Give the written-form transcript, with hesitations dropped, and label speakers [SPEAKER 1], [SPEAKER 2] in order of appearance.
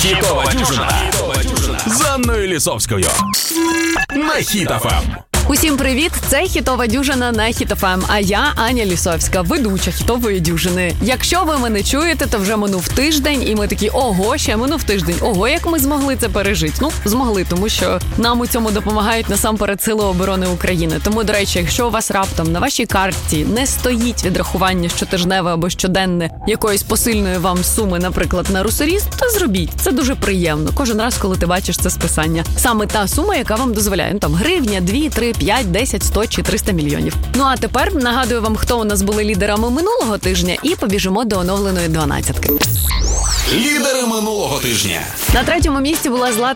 [SPEAKER 1] Хітова дюжина з Анною Лісовською на Хіт ФМ.
[SPEAKER 2] Усім привіт! Це Хітова дюжина на Хіт ФМ, а я Аня Лісовська, ведуча Хітової дюжини. Якщо ви мене чуєте, то вже минув тиждень, і ми такі, ого, ще минув тиждень. Ого, як ми змогли це пережити. Ну, змогли, тому що нам у цьому допомагають насамперед Сили оборони України. Тому, до речі, якщо у вас раптом на вашій картці не стоїть відрахування щотижневе або щоденне якоїсь посильної вам суми, наприклад, на русоріст, то зробіть. Це дуже приємно. Кожен раз, коли ти бачиш це списання. Саме та сума, яка вам дозволяє. Ну, там, гривня, 2, 3, 5, 10, 100 чи 300 мільйонів. Ну а тепер нагадую вам, хто у нас були лідерами минулого тижня, і побіжимо до оновленої 12-ки.
[SPEAKER 1] Лідери минулого тижня.
[SPEAKER 2] На третьому місці була Злата